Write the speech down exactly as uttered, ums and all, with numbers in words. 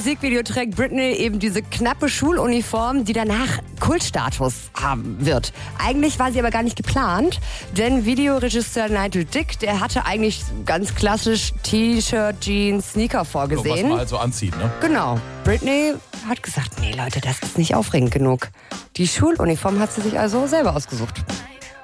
Musikvideo trägt Britney eben diese knappe Schuluniform, die danach Kultstatus haben wird. Eigentlich war sie aber gar nicht geplant, denn Videoregisseur Nigel Dick, der hatte eigentlich ganz klassisch T-Shirt, Jeans, Sneaker vorgesehen. So, was man also anzieht, ne? Genau. Britney hat gesagt, nee Leute, das ist nicht aufregend genug. Die Schuluniform hat sie sich also selber ausgesucht.